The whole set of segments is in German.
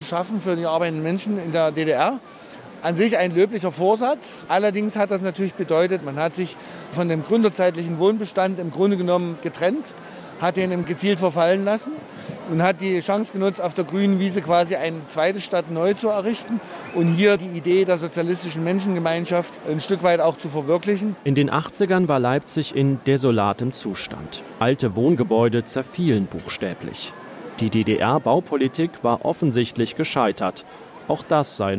schaffen für die arbeitenden Menschen in der DDR. An sich ein löblicher Vorsatz. Allerdings hat das natürlich bedeutet, man hat sich von dem gründerzeitlichen Wohnbestand im Grunde genommen getrennt, hat den gezielt verfallen lassen und hat die Chance genutzt, auf der grünen Wiese quasi eine zweite Stadt neu zu errichten und hier die Idee der sozialistischen Menschengemeinschaft ein Stück weit auch zu verwirklichen. In den 80ern war Leipzig in desolatem Zustand. Alte Wohngebäude zerfielen buchstäblich. Die DDR-Baupolitik war offensichtlich gescheitert. Auch das sei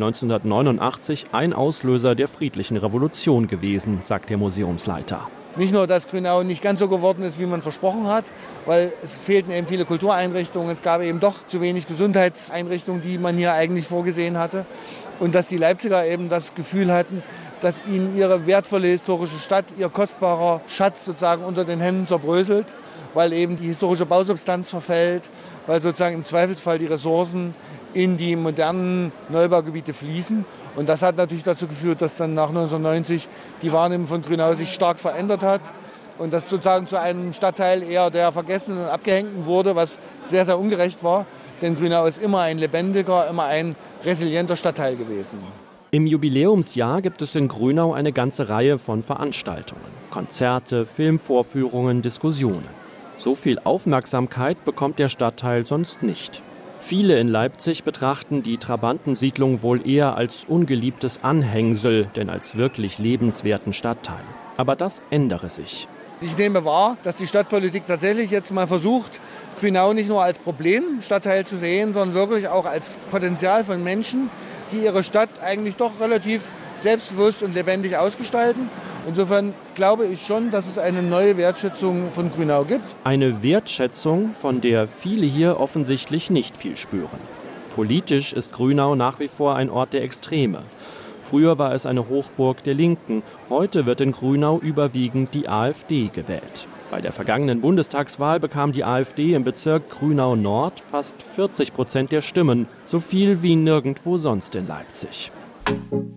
1989 ein Auslöser der friedlichen Revolution gewesen, sagt der Museumsleiter. Nicht nur, dass Grünau nicht ganz so geworden ist, wie man versprochen hat, weil es fehlten eben viele Kultureinrichtungen, es gab eben doch zu wenig Gesundheitseinrichtungen, die man hier eigentlich vorgesehen hatte. Und dass die Leipziger eben das Gefühl hatten, dass ihnen ihre wertvolle historische Stadt, ihr kostbarer Schatz sozusagen unter den Händen zerbröselt, weil eben die historische Bausubstanz verfällt, weil sozusagen im Zweifelsfall die Ressourcen in die modernen Neubaugebiete fließen. Und das hat natürlich dazu geführt, dass dann nach 1990 die Wahrnehmung von Grünau sich stark verändert hat und das sozusagen zu einem Stadtteil eher der Vergessenen und Abgehängten wurde, was sehr, sehr ungerecht war. Denn Grünau ist immer ein lebendiger, immer ein resilienter Stadtteil gewesen. Im Jubiläumsjahr gibt es in Grünau eine ganze Reihe von Veranstaltungen. Konzerte, Filmvorführungen, Diskussionen. So viel Aufmerksamkeit bekommt der Stadtteil sonst nicht. Viele in Leipzig betrachten die Trabantensiedlung wohl eher als ungeliebtes Anhängsel, denn als wirklich lebenswerten Stadtteil. Aber das ändere sich. Ich nehme wahr, dass die Stadtpolitik tatsächlich jetzt mal versucht, Grünau nicht nur als Problemstadtteil zu sehen, sondern wirklich auch als Potenzial von Menschen, die ihre Stadt eigentlich doch relativ selbstbewusst und lebendig ausgestalten. Insofern glaube ich schon, dass es eine neue Wertschätzung von Grünau gibt. Eine Wertschätzung, von der viele hier offensichtlich nicht viel spüren. Politisch ist Grünau nach wie vor ein Ort der Extreme. Früher war es eine Hochburg der Linken. Heute wird in Grünau überwiegend die AfD gewählt. Bei der vergangenen Bundestagswahl bekam die AfD im Bezirk Grünau-Nord fast 40% der Stimmen. So viel wie nirgendwo sonst in Leipzig.